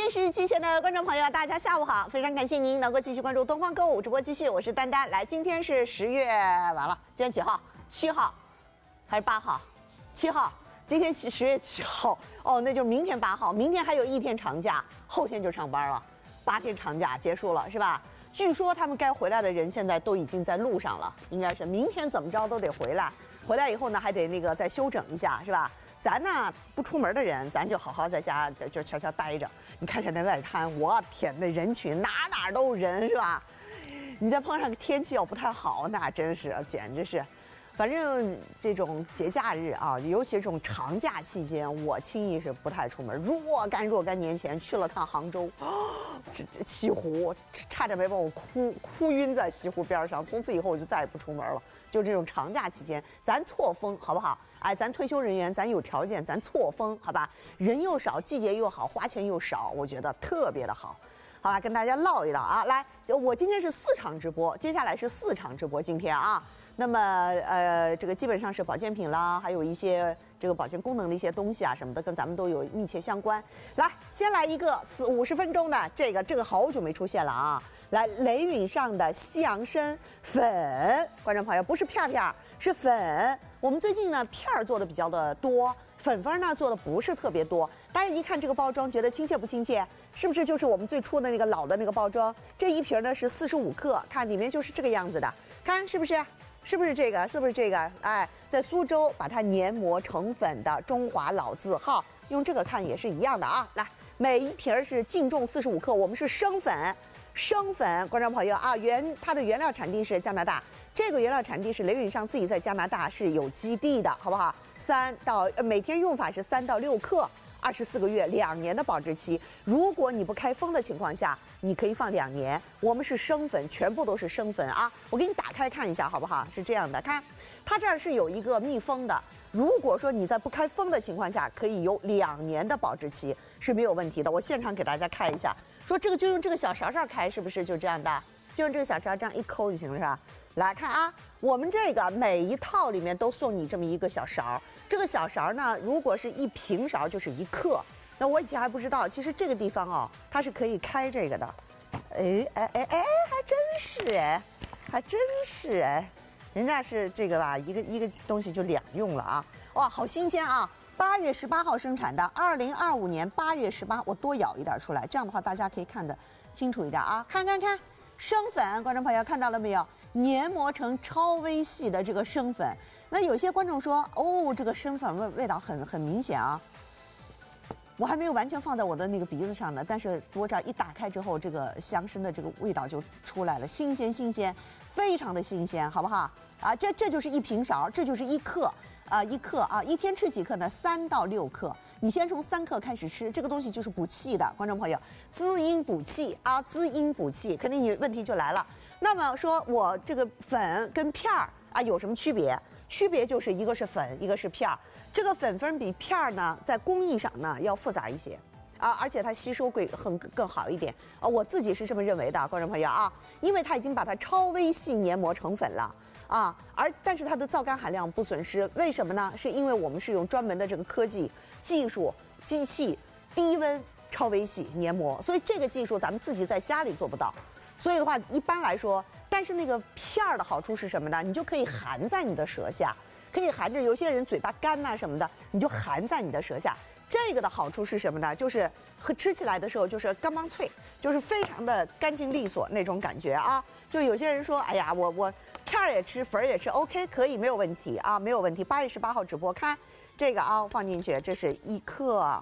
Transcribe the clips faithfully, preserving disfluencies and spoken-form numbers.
电视机前的观众朋友，大家下午好！非常感谢您能够继续关注东方购物直播，继续，我是丹丹。来，今天是十月完了，今天几号？七号还是八号？七号。今天十月七号哦，那就是明天八号。明天还有一天长假，后天就上班了，八天长假结束了，是吧？据说他们该回来的人现在都已经在路上了，应该是明天怎么着都得回来。回来以后呢，还得那个再休整一下，是吧？咱呢不出门的人，咱就好好在家就悄悄待着。你看看那外滩，我天，那人群哪哪都有人，是吧？你再碰上个天气要不太好，那真是简直是。反正这种节假日啊，尤其这种长假期间，我轻易是不太出门。若干若干年前去了趟杭州，这这西湖，差点没把我哭哭晕在西湖边上。从此以后我就再也不出门了。就这种长假期间，咱错峰好不好？哎，咱退休人员，咱有条件，咱错峰好吧？人又少，季节又好，花钱又少，我觉得特别的好。好吧，跟大家唠一唠啊。来，我今天是四场直播，接下来是四场直播，今天啊。那么呃，这个基本上是保健品啦，还有一些这个保健功能的一些东西啊什么的，跟咱们都有密切相关。来，先来一个四五十分钟的这个，这个好久没出现了啊！来，雷允上的西洋参粉，观众朋友不是片片，是粉。我们最近呢片儿做的比较的多，粉粉呢做的不是特别多。大家一看这个包装，觉得亲切不亲切？是不是就是我们最初的那个老的那个包装？这一瓶呢是四十五克，看里面就是这个样子的，看是不是？是不是这个？是不是这个？哎，在苏州把它研磨成粉的中华老字号，用这个看也是一样的啊。来，每一瓶是净重四十五克，我们是生粉，生粉，观众朋友啊，原它的原料产地是加拿大，这个原料产地是雷允上自己在加拿大是有基地的，好不好？三到呃每天用法是三到六克。二十四个月，两年的保质期。如果你不开封的情况下，你可以放两年。我们是生粉，全部都是生粉啊！我给你打开看一下，好不好？是这样的，看，它这儿是有一个密封的。如果说你在不开封的情况下，可以有两年的保质期是没有问题的。我现场给大家看一下，说这个就用这个小勺勺开，是不是就这样的？就用这个小勺这样一抠就行了，是吧？来看啊，我们这个每一套里面都送你这么一个小勺。这个小勺呢，如果是一平勺就是一克。那我以前还不知道，其实这个地方哦，它是可以开这个的。哎哎哎哎，还真是哎，还真是哎，人家是这个吧，一个一个东西就两用了啊！哇，好新鲜啊！八月十八号生产的，二零二五年八月十八，我多舀一点出来，这样的话大家可以看得清楚一点啊！看看看，生粉，观众朋友看到了没有？研磨成超微细的这个生粉。那有些观众说，哦，这个生粉味味道很很明显啊。我还没有完全放在我的那个鼻子上呢，但是我只要一打开之后，这个香参的这个味道就出来了，新鲜新鲜，非常的新鲜，好不好？啊，这这就是一平勺，这就是一克啊，一克啊，一天吃几克呢？三到六克。你先从三克开始吃，这个东西就是补气的，观众朋友，滋阴补气啊，滋阴补气，肯定你问题就来了。那么说我这个粉跟片儿啊有什么区别？区别就是一个是粉，一个是片儿。这个粉粉比片儿呢，在工艺上呢要复杂一些啊，而且它吸收会更更好一点啊。我自己是这么认为的，观众朋友啊，因为它已经把它超微细研磨成粉了啊，而但是它的皂苷含量不损失，为什么呢？是因为我们是用专门的这个科技技术机器低温超微细研磨，所以这个技术咱们自己在家里做不到。所以的话，一般来说，但是那个片儿的好处是什么呢？你就可以含在你的舌下，可以含着。有些人嘴巴干呐、啊、什么的，你就含在你的舌下。这个的好处是什么呢？就是和吃起来的时候就是干邦脆，就是非常的干净利索那种感觉啊。就有些人说，哎呀，我我片儿也吃，粉儿也吃 ，OK， 可以，没有问题啊，没有问题。八月十八号直播看这个啊，放进去，这是一克，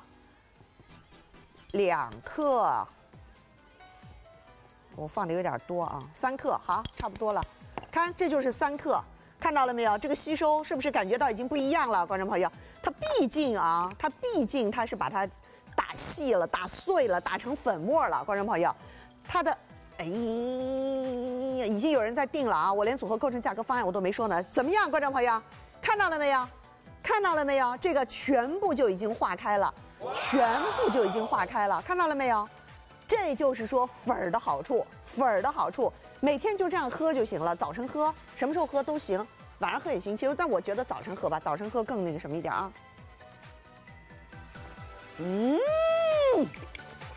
两克。我放的有点多啊，三克，好，差不多了。看，这就是三克，看到了没有？这个吸收是不是感觉到已经不一样了，观众朋友？它毕竟啊，它毕竟它是把它打细了、打碎了、打成粉末了，观众朋友，它的，哎呀，已经有人在订了啊！我连组合构成价格方案我都没说呢，怎么样，观众朋友？看到了没有？看到了没有？这个全部就已经化开了，全部就已经化开了，看到了没有？这就是说粉儿的好处，粉儿的好处，每天就这样喝就行了。早晨喝，什么时候喝都行，晚上喝也行。其实，但我觉得早晨喝吧，早晨喝更那个什么一点啊。嗯，啊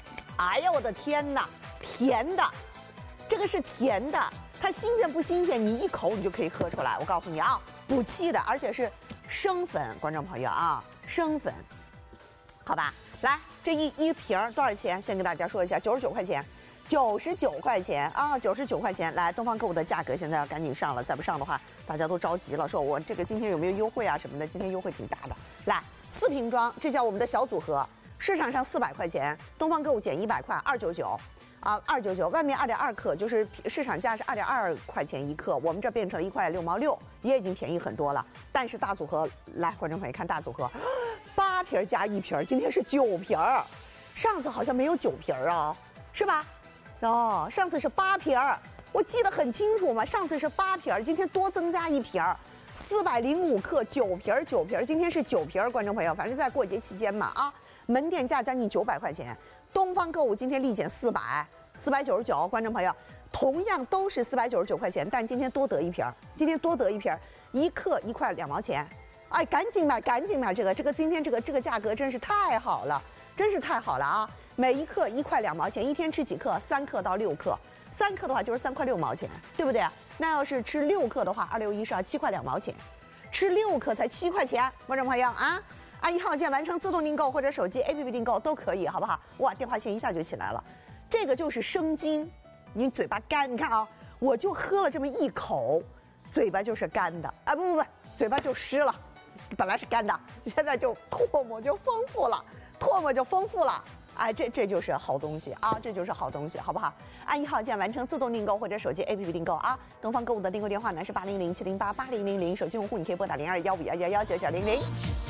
哎呀，我的天哪，甜的，这个是甜的，它新鲜不新鲜？你一口你就可以喝出来。我告诉你啊，补气的，而且是生粉，观众朋友啊，生粉，好吧？来，这一一瓶多少钱？先跟大家说一下，九十九块钱。九十九块钱啊，九十九块钱！来，东方购物的价格现在要赶紧上了，再不上的话，大家都着急了，说我这个今天有没有优惠啊什么的？今天优惠挺大的。来，四瓶装，这叫我们的小组合，市场上四百块钱，东方购物减一百块，二九九，啊，二九九，外面二点二克，就是市场价是二点二块钱一克，我们这变成了一块六毛六，也已经便宜很多了。但是大组合，来，观众朋友看大组合，八瓶加一瓶，今天是九瓶，上次好像没有九瓶啊，是吧？哦，上次是八瓶儿，我记得很清楚嘛。上次是八瓶儿，今天多增加一瓶儿，四百零五克，九瓶儿，九瓶儿，今天是九瓶儿。观众朋友，反正在过节期间嘛啊，门店价将近九百块钱，东方购物今天立减四百，四百九十九。观众朋友，同样都是四百九十九块钱，但今天多得一瓶儿，今天多得一瓶儿，一克一块两毛钱。哎，赶紧买，赶紧买这个，这个今天这个这个价格真是太好了，真是太好了啊！每一克一块两毛钱，一天吃几克？三克到六克，三克的话就是三块六毛钱，对不对？那要是吃六克的话，二六一是要七块两毛钱，吃六克才七块钱，观众朋友啊，按一号键完成自动订购或者手机 A P P 订购都可以，好不好？哇，电话线一下就起来了，这个就是生津，你嘴巴干，你看啊，我就喝了这么一口，嘴巴就是干的，啊不不不，嘴巴就湿了，本来是干的，现在就唾沫就丰富了，唾沫就丰富了。哎，这这就是好东西啊，这就是好东西，好不好？按一号键完成自动订购或者手机 A P P 订购啊。东方购物的订购电话呢是八零零七零八八零零零，手机用户你可以拨打零二幺五幺幺幺九九零零。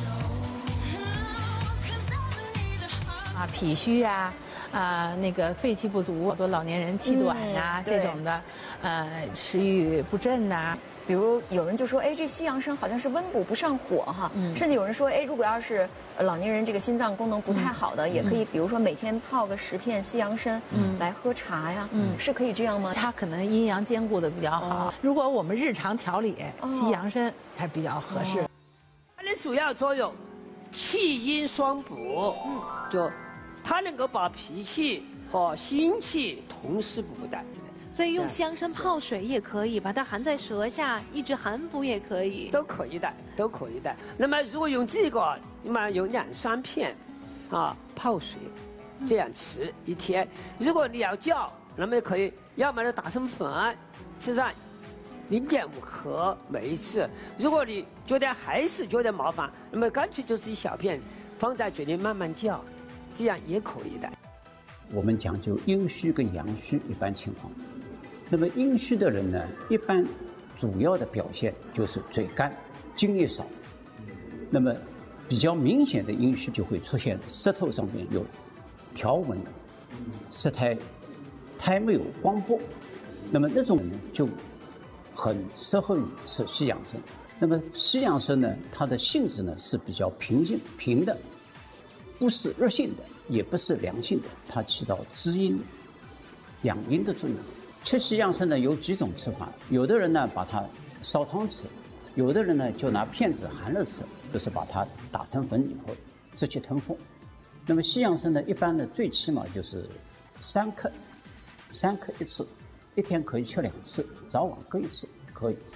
啊，脾虚啊，啊、那个肺气不足，好多老年人气短呐、 嗯这种的，呃，食欲不振呐、 比如有人就说，哎，这西洋参好像是温补不上火哈， 嗯甚至有人说，哎，如果要是呃老年人这个心脏功能不太好的，也可以，比如说每天泡个十片西洋参，嗯，来喝茶呀，嗯，是可以这样吗？ 它可能阴阳兼顾的比较好。如果我们日常调理，西洋参还比较合适。 它的主要作用，气阴双补，嗯，就它能够把脾气和心气同时补的。 所以用西洋参泡水也可以，把它含在舌下，抑制寒服也可以， 都可以的，都可以的。那么如果用这个，那么有两三片，啊，泡水，这样吃一天。如果你要叫，那么可以，要么就打成粉，吃上零点五克每一次。如果你觉得还是觉得麻烦，那么干脆就是一小片，放在嘴里慢慢叫，这样也可以的。 我们讲究阴虚跟阳虚一般情况。那么阴虚的人呢，一般主要的表现就是嘴干、津液少。那么比较明显的阴虚就会出现舌头上面有条纹，舌苔苔没有光波。那么那种人呢，就很适合于吃西洋参。那么西洋参呢，它的性质呢是比较平静平的，不是热性的，也不是凉性的，它起到滋阴、养阴的作用。吃西洋参呢有几种吃法，有的人呢把它烧汤吃，有的人呢就拿片子含着吃，就是把它打成粉以后直接吞服。那么西洋参呢，一般的最起码就是三克，三克一次，一天可以吃两次，早晚各一次可以。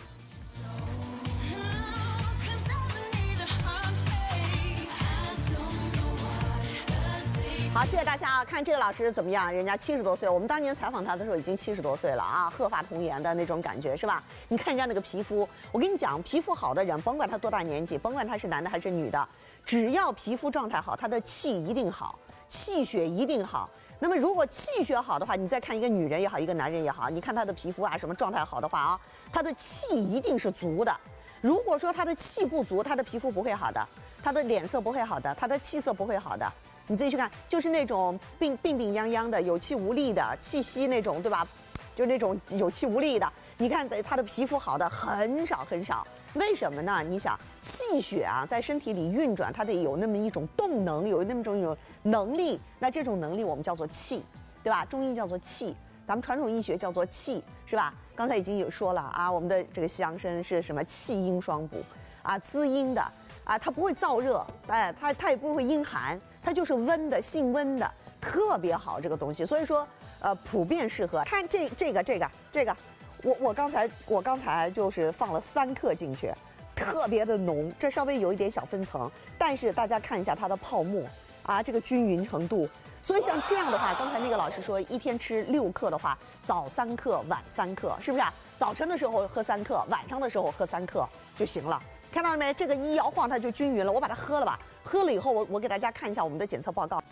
好，谢谢大家啊！看这个老师怎么样？人家七十多岁，我们当年采访他的时候已经七十多岁了啊，鹤发童颜的那种感觉是吧？你看人家那个皮肤，我跟你讲，皮肤好的人，甭管他多大年纪，甭管他是男的还是女的，只要皮肤状态好，他的气一定好，气血一定好。那么如果气血好的话，你再看一个女人也好，一个男人也好，你看他的皮肤啊什么状态好的话啊，他的气一定是足的。如果说他的气不足，他的皮肤不会好的，他的脸色不会好的，他的气色不会好的。你自己去看，就是那种病病病殃殃的、有气无力的、气息那种，对吧？就那种有气无力的。你看他的皮肤好的很少很少，为什么呢？你想，气血啊，在身体里运转，它得有那么一种动能，有那么种有能力。那这种能力我们叫做气，对吧？中医叫做气，咱们传统医学叫做气，是吧？刚才已经有说了啊，我们的这个西洋参是什么？气阴双补啊，滋阴的啊，它不会燥热，哎，它它也不会阴寒。它就是温的，性温的， 特别好这个东西。所以说，呃，普遍适合。看这这个这个这个，我我刚才我刚才就是放了三克进去，特别的浓，这稍微有一点小分层，但是大家看一下它的泡沫啊，这个均匀程度。所以像这样的话，刚才那个老师说一天吃六克的话，早三克，晚三克，是不是啊？早晨的时候喝三克，晚上的时候喝三克就行了。看到了没？这个一摇晃它就均匀了。我把它喝了吧，喝了以后我我给大家看一下我们的检测报告。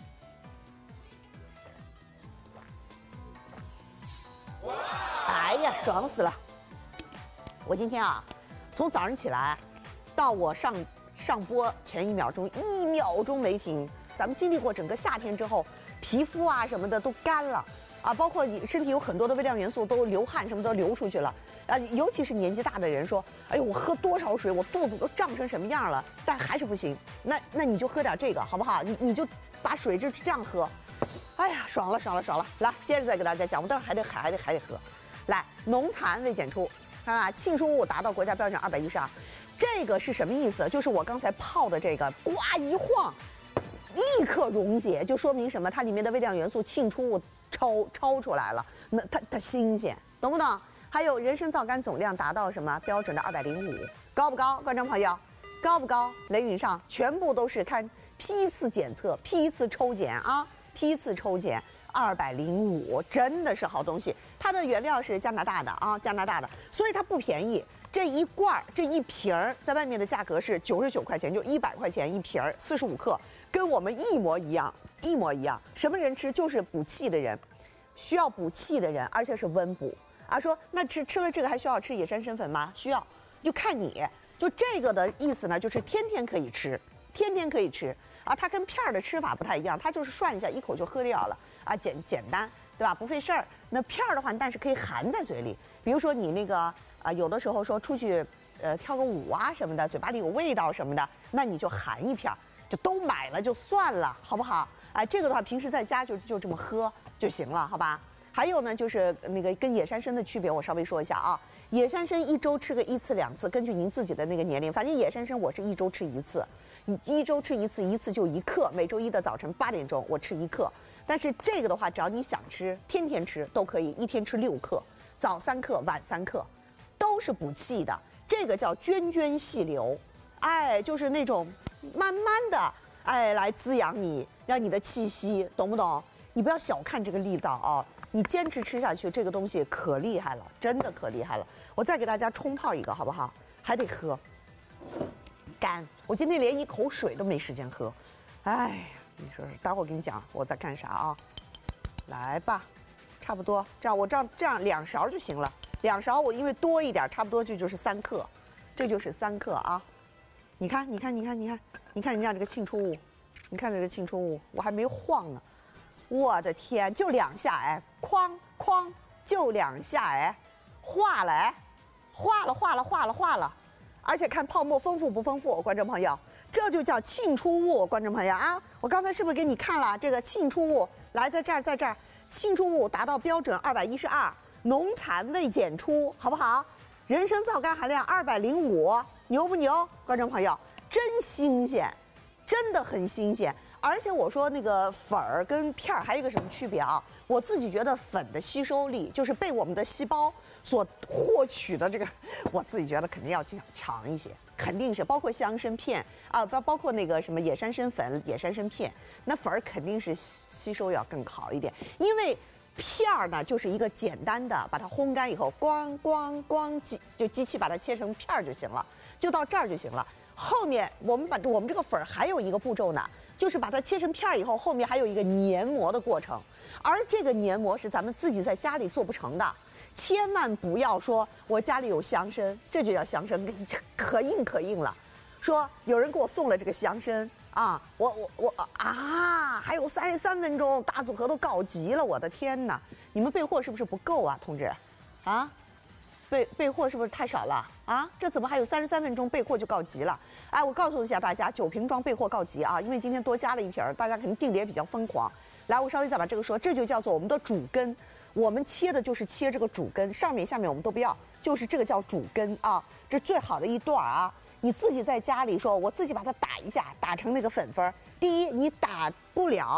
哎呀，爽死了！我今天啊，从早上起来到我上上播前一秒钟，一秒钟没停。咱们经历过整个夏天之后，皮肤啊什么的都干了啊，包括你身体有很多的微量元素都流汗什么都流出去了啊。尤其是年纪大的人说，哎呦，我喝多少水，我肚子都胀成什么样了，但还是不行。那那你就喝点这个好不好？你你就把水就这样喝。哎呀，爽了爽了爽了！来，接着再给大家讲，我待会儿还得还还得还得喝。来，农残未检出，看啊，沁出物达到国家标准二百一十二，这个是什么意思？就是我刚才泡的这个，呱一晃。立刻溶解，就说明什么？它里面的微量元素沁出物超超出来了，那它它新鲜，懂不懂？还有人参皂苷总量达到什么标准的二百零五，高不高？观众朋友，高不高？雷云上全部都是看批次检测、批次抽检啊，批次抽检二百零五，真的是好东西。它的原料是加拿大的啊，加拿大的，所以它不便宜。这一罐儿这一瓶儿在外面的价格是九十九块钱，就一百块钱一瓶儿，四十五克。跟我们一模一样，一模一样。什么人吃？就是补气的人，需要补气的人，而且是温补。啊，说那吃吃了这个还需要吃野山参粉吗？需要，就看你。就这个的意思呢，就是天天可以吃，天天可以吃啊。它跟片儿的吃法不太一样，它就是涮一下，一口就喝掉了啊，简简单，对吧？不费事儿。那片儿的话，但是可以含在嘴里。比如说你那个啊，有的时候说出去呃跳个舞啊什么的，嘴巴里有味道什么的，那你就含一片儿。就都买了就算了，好不好？哎，这个的话平时在家就就这么喝就行了，好吧？还有呢，就是那个跟野山参的区别，我稍微说一下啊。野山参一周吃个一次两次，根据您自己的那个年龄，反正野山参我是一周吃一次，一一周吃一次，一次就一克，每周一的早晨八点钟我吃一克。但是这个的话，只要你想吃，天天吃都可以，一天吃六克，早三克，晚三克，都是补气的。这个叫涓涓细流，哎，就是那种。慢慢的，哎，来滋养你，让你的气息，懂不懂？你不要小看这个力道啊！你坚持吃下去，这个东西可厉害了，真的可厉害了。我再给大家冲泡一个，好不好？还得喝，干。我今天连一口水都没时间喝，哎，你说待会儿我跟你讲我在干啥啊？来吧，差不多，这样我这样这样两勺就行了，两勺我因为多一点，差不多这就是三克，这就是三克啊。你看，你看，你看，你看，你看人家这个沁出物，你看这个沁出物，我还没晃呢，我的天，就两下哎，哐哐，就两下哎，化了哎，化了化了化了化了，而且看泡沫丰富不丰富，观众朋友，这就叫沁出物，观众朋友啊，我刚才是不是给你看了这个沁出物？来，在这儿，在这儿，沁出物达到标准二百一十二，农残未检出，好不好？人参皂苷含量二百零五。牛不牛？观众朋友，真新鲜，真的很新鲜。而且我说那个粉儿跟片儿还有一个什么区别啊？我自己觉得粉的吸收力，就是被我们的细胞所获取的这个，我自己觉得肯定要强强一些，肯定是。包括西洋参片啊，包包括那个什么野山参粉、野山参片，那粉儿肯定是吸收要更好一点，因为。片儿呢，就是一个简单的，把它烘干以后，咣咣咣机就机器把它切成片儿就行了，就到这儿就行了。后面我们把我们这个粉儿还有一个步骤呢，就是把它切成片儿以后，后面还有一个研磨的过程，而这个研磨是咱们自己在家里做不成的，千万不要说我家里有香参，这就叫香参，可硬可硬了。说有人给我送了这个香参。啊，我我我啊，还有三十三分钟，大组合都告急了，我的天哪！你们备货是不是不够啊，同志？啊，备备货是不是太少了？啊，这怎么还有三十三分钟备货就告急了？哎，我告诉一下大家，九瓶装备货告急啊，因为今天多加了一瓶，大家肯定订的也比较疯狂。来，我稍微再把这个说，这就叫做我们的主根，我们切的就是切这个主根，上面下面我们都不要，就是这个叫主根啊，这最好的一段啊。你自己在家里说，我自己把它打一下，打成那个粉粉。第一，你打不了，打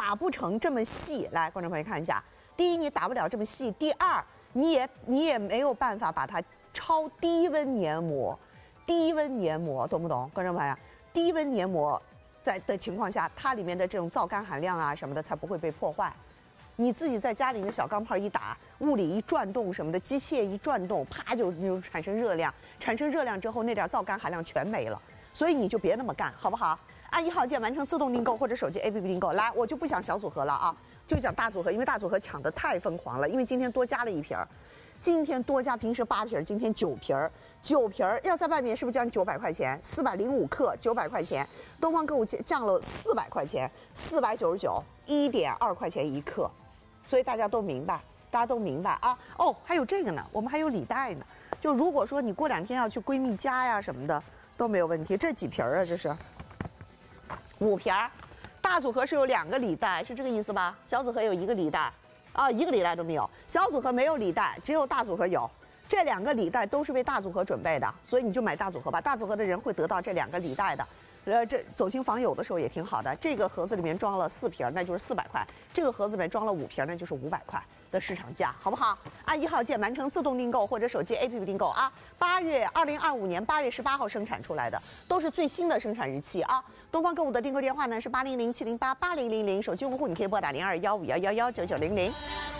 打不成这么细。来，观众朋友看一下，第一你打不了这么细，第二你也你也没有办法把它超低温研磨，低温研磨懂不懂？观众朋友，低温研磨在的情况下，它里面的这种皂苷含量啊什么的才不会被破坏。你自己在家里面小钢炮一打，物理一转动什么的，机械一转动，啪就就产生热量，产生热量之后那点皂苷含量全没了，所以你就别那么干，好不好？按一号键完成自动订购或者手机 A P P 订购。来，我就不讲小组合了啊，就讲大组合，因为大组合抢得太疯狂了，因为今天多加了一瓶儿，今天多加平时八瓶儿，今天九瓶儿，九瓶儿要在外面是不是将近九百块钱？四百零五克，九百块钱，东方购物降了四百块钱，四百九十九，一点二块钱一克。所以大家都明白，大家都明白啊！哦，还有这个呢，我们还有礼袋呢。就如果说你过两天要去闺蜜家呀什么的，都没有问题。这几瓶啊？这是五瓶儿，大组合是有两个礼袋，是这个意思吧？小组合有一个礼袋，啊，一个礼袋都没有。小组合没有礼袋，只有大组合有。这两个礼袋都是为大组合准备的，所以你就买大组合吧。大组合的人会得到这两个礼袋的。呃，这走亲访友的时候也挺好的。这个盒子里面装了四瓶，那就是四百块；这个盒子里面装了五瓶，那就是五百块的市场价，好不好？按一号键完成自动订购或者手机 A P P 订购啊。八月二零二五年八月十八号生产出来的，都是最新的生产日期啊。东方购物的订购电话呢是八零零七零八八零零零，手机用户你可以拨打零二幺五幺幺幺九九零零。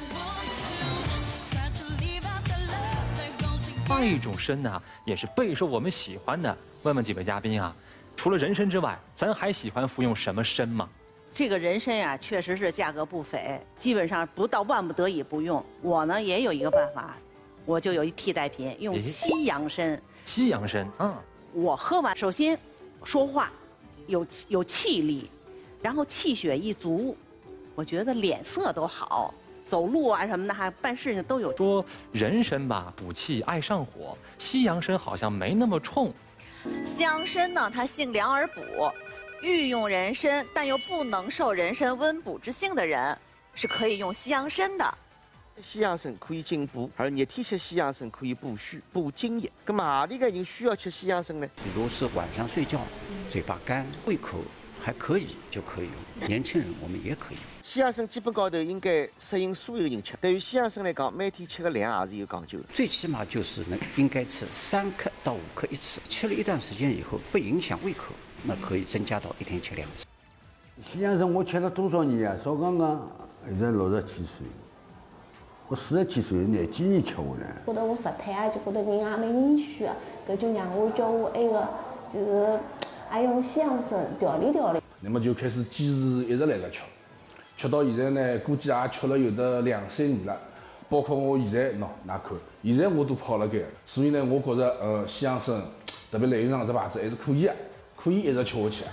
还有一种参呢，也是备受我们喜欢的。问问几位嘉宾啊。除了人参之外，咱还喜欢服用什么参吗？ 这个人参呀，确实是价格不菲，基本上不到万不得已不用。我呢也有一个办法，我就有一替代品，用西洋参。 西洋参，嗯， 我喝完，首先说话有有气力，然后气血一足，我觉得脸色都好，走路啊什么的，还办事情都有。 说人参吧，补气爱上火，西洋参好像没那么冲。 西洋参呢，它性凉而补，欲用人参但又不能受人参温补之性的人，是可以用西洋参的。 西洋参可以进补，而热天吃西洋参可以补虚、补津液。那么哪里个人需要吃西洋参呢？ 比如是晚上睡觉，嘴巴干、胃口还可以就可以用。年轻人我们也可以用。 西洋参基本高头应该适应所有人吃。对于西洋参来讲，每天吃个量也是有讲究的。 最起码就是能应该吃三克到五克一次，吃了一段时间以后不影响胃口，那可以增加到一天吃两次。 西洋参我吃了多少年啊？少刚刚现在六十几岁，我四十几岁那几年吃下来。 觉得我食摊啊，就觉得人也蛮阴虚啊，搿就让我叫我那个就是爱用西洋参调理调理。 那么就开始坚持一直来个吃。吃到现在呢，估计也吃了有得两三年了，包括我现在喏，哪看，现在我都跑了该，所以呢，我觉着呃西洋参，特别雷上这牌子还是可以啊，可以一直吃下去。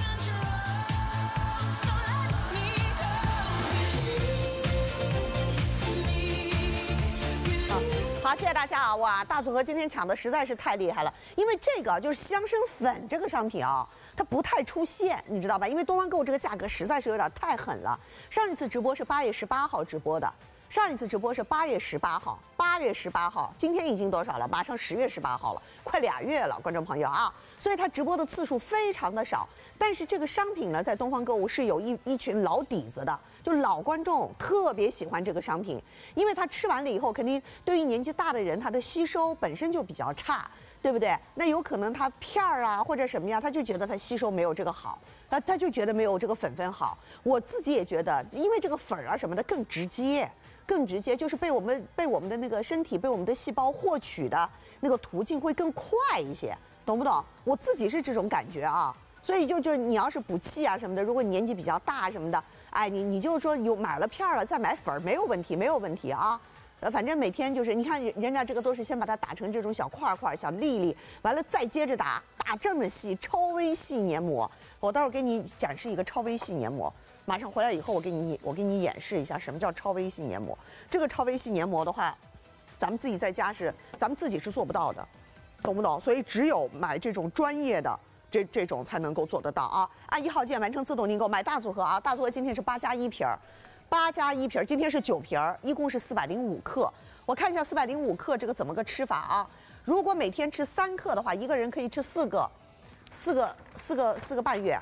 好，谢谢大家啊！哇，大组合今天抢的实在是太厉害了，因为这个就是西洋参粉这个商品啊。它不太出现，你知道吧？因为东方购这个价格实在是有点太狠了。上一次直播是八月十八号直播的，上一次直播是八月十八号，八月十八号，今天已经多少了？马上十月十八号了，快俩月了，观众朋友啊！所以它直播的次数非常的少。但是这个商品呢，在东方购物是有一一群老底子的，就老观众特别喜欢这个商品，因为它吃完了以后，肯定对于年纪大的人，它的吸收本身就比较差。对不对？那有可能他片儿啊或者什么呀，他就觉得他吸收没有这个好，他他就觉得没有这个粉粉好。我自己也觉得，因为这个粉啊什么的更直接，更直接，就是被我们被我们的那个身体被我们的细胞获取的那个途径会更快一些，懂不懂？我自己是这种感觉啊。所以就就是你要是补气啊什么的，如果你年纪比较大什么的，哎，你你就说有买了片儿了再买粉没有问题，没有问题啊。呃，反正每天就是，你看人家这个都是先把它打成这种小块块、小粒粒，完了再接着打，打这么细，超微细黏膜。我待会儿给你展示一个超微细黏膜，马上回来以后我给你我给你演示一下什么叫超微细黏膜。这个超微细黏膜的话，咱们自己在家是，咱们自己是做不到的，懂不懂？所以只有买这种专业的。这这种才能够做得到啊！按一号键完成自动订购，买大组合啊！大组合今天是八加一瓶儿，八加一瓶儿，今天是九瓶儿，一共是四百零五克。我看一下四百零五克这个怎么个吃法啊？如果每天吃三克的话，一个人可以吃四个，四个四个四个半月啊，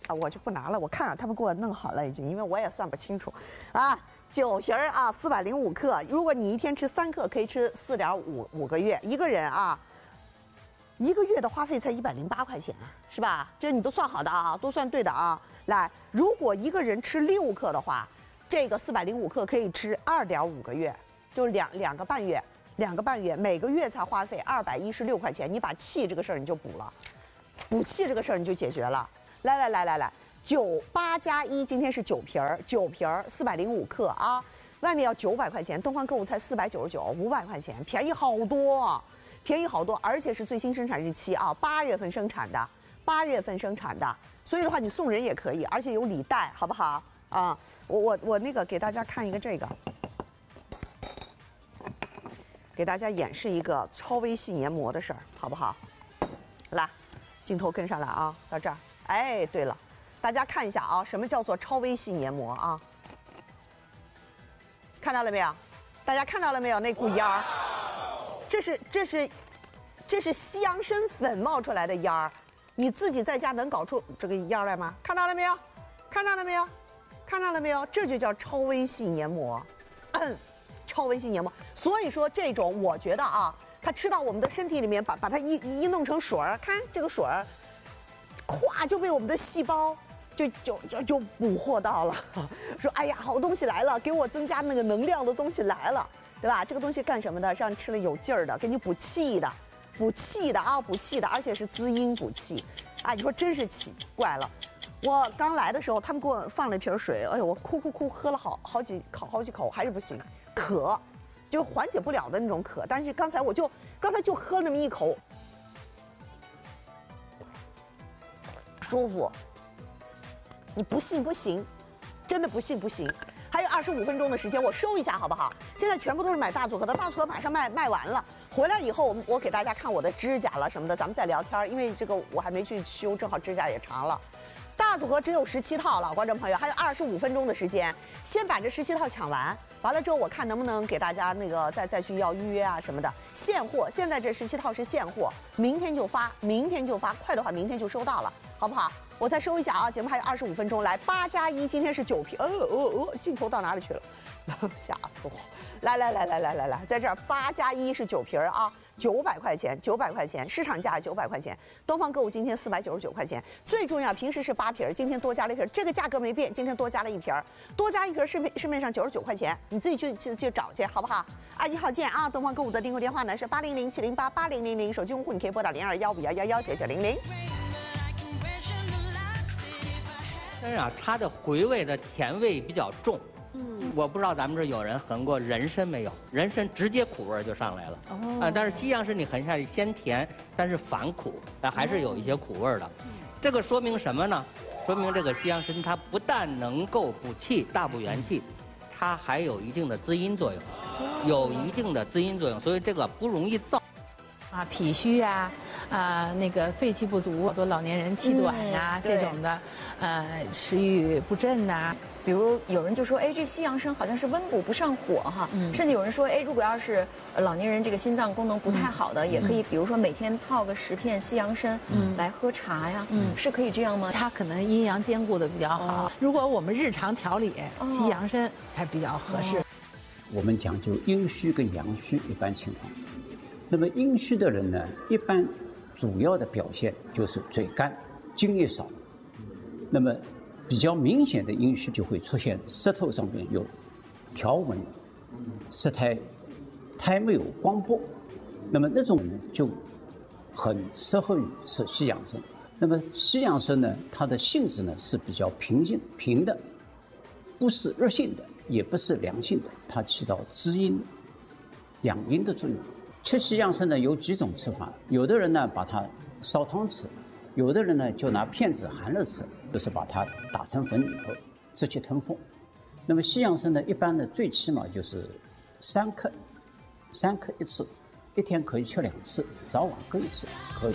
啊，我就不拿了，我看啊，他们给我弄好了已经，因为我也算不清楚，啊，酒瓶儿啊，四百零五克，如果你一天吃三克，可以吃四点五五个月，一个人啊，一个月的花费才一百零八块钱，是吧？这你都算好的啊，都算对的啊。来，如果一个人吃六克的话，这个四百零五克可以吃二点五个月，就两两个半月，两个半月，每个月才花费二百一十六块钱，你把气这个事儿你就补了，补气这个事儿你就解决了。来来来来来，九八加一，今天是酒瓶儿，酒瓶儿四百零五克啊，外面要九百块钱，东方购物才四百九十九，五百块钱，便宜好多，便宜好多，而且是最新生产日期啊，八月份生产的，八月份生产的，所以的话你送人也可以，而且有礼袋，好不好？啊，我我我那个给大家看一个这个，给大家演示一个超微细黏膜的事儿，好不好？来，镜头跟上来啊，到这儿。哎，对了，大家看一下啊，什么叫做超微细黏膜啊？看到了没有？大家看到了没有？那股烟儿，这是这是这是西洋参粉冒出来的烟儿，你自己在家能搞出这个烟儿来吗？看到了没有？看到了没有？看到了没有？这就叫超微细黏膜，嗯，超微细黏膜。所以说这种，我觉得啊，它吃到我们的身体里面，把把它一一弄成水儿，看这个水儿。咵就被我们的细胞就就就就捕获到了，说哎呀好东西来了，给我增加那个能量的东西来了，对吧？这个东西干什么的？让你吃了有劲儿的，给你补气的，补气的啊，补气的，而且是滋阴补气，啊，你说真是奇怪了。我刚来的时候，他们给我放了一瓶水，哎呦，我哭哭哭喝了好好几口好几口，还是不行，渴，就缓解不了的那种渴。但是刚才我就刚才就喝了那么一口。舒服，你不信不行，真的不信不行。还有二十五分钟的时间，我收一下好不好？现在全部都是买大组合的，大组合马上卖卖完了。回来以后，我我给大家看我的指甲了什么的，咱们再聊天，因为这个我还没去修，正好指甲也长了。大组合只有十七套了，观众朋友，还有二十五分钟的时间，先把这十七套抢完，完了之后我看能不能给大家那个再再去要预约啊什么的。现货，现在这十七套是现货，明天就发，明天就发，快的话明天就收到了，好不好？我再收一下啊，节目还有二十五分钟，来八加一，今天是九瓶，呃呃呃，镜头到哪里去了？吓死我！来来来来来来来，在这儿八加一是九瓶啊。九百块钱，九百块钱，市场价九百块钱。东方购物今天四百九十九块钱。最重要，平时是八瓶，今天多加了一瓶，这个价格没变，今天多加了一瓶，多加一瓶市面市面上九十九块钱，你自己去去去找去，好不好？啊，一号键啊，东方购物的订购电话呢是八零零七零八八零零零，手机用户你可以拨打零二幺五幺幺幺九九零零。 但是啊，它的回味的甜味比较重。嗯，我不知道咱们这有人横过人参没有？人参直接苦味就上来了。哦，啊，但是西洋参你横下去鲜甜，但是反苦，但还是有一些苦味的。嗯，这个说明什么呢？说明这个西洋参它不但能够补气、大补元气，它还有一定的滋阴作用，有一定的滋阴作用，所以这个不容易燥。 啊，脾虚啊，啊，那个肺气不足，好多老年人气短呀、啊嗯，这种的，呃，食欲不振呐、啊。 比如有人就说，哎，这西洋参好像是温补不上火哈，嗯、甚至有人说，哎，如果要是老年人这个心脏功能不太好的，嗯、也可以，比如说每天泡个十片西洋参，嗯，来喝茶呀，嗯，是可以这样吗？ 它可能阴阳兼顾的比较好。哦、如果我们日常调理，哦、西洋参还比较合适。哦、 我们讲究阴虚跟阳虚一般情况。那么阴虚的人呢，一般主要的表现就是嘴干、津液少。那么比较明显的阴虚就会出现舌头上面有条纹，舌苔苔没有光波。那么那种呢就很适合于吃西洋参。那么西洋参呢，它的性质呢是比较平静平的，不是热性的，也不是凉性的，它起到滋阴养阴的作用。吃西洋参呢有几种吃法，有的人呢把它烧汤吃，有的人呢就拿片子含了吃，就是把它打成粉以后直接吞服。那么西洋参呢，一般的最起码就是三克，三克一次，一天可以吃两次，早晚各一次可以。